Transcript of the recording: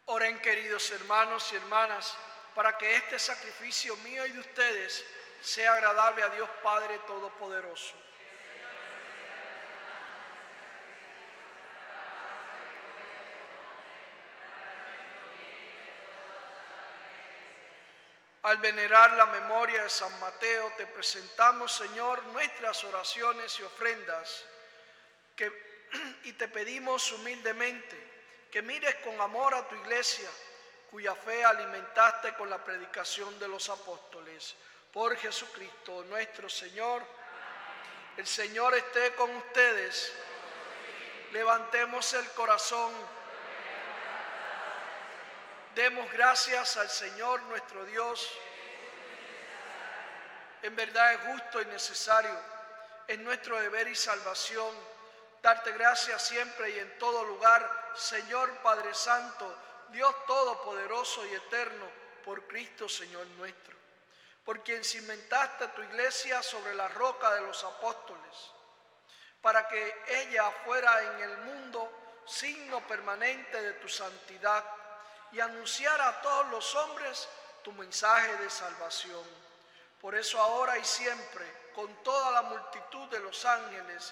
Oren, queridos hermanos y hermanas, para que este sacrificio mío y de ustedes sea agradable a Dios Padre Todopoderoso. Al venerar la memoria de San Mateo, te presentamos, Señor, nuestras oraciones y ofrendas, y te pedimos humildemente que mires con amor a tu iglesia, cuya fe alimentaste con la predicación de los apóstoles. Por Jesucristo nuestro Señor. El Señor esté con ustedes. Levantemos el corazón. Demos gracias al Señor nuestro Dios. En verdad es justo y necesario, es nuestro deber y salvación, darte gracias siempre y en todo lugar, Señor Padre Santo, Dios Todopoderoso y Eterno, por Cristo Señor nuestro, por quien cimentaste tu iglesia sobre la roca de los apóstoles, para que ella fuera en el mundo signo permanente de tu santidad y anunciara a todos los hombres tu mensaje de salvación. Por eso ahora y siempre, con toda la multitud de los ángeles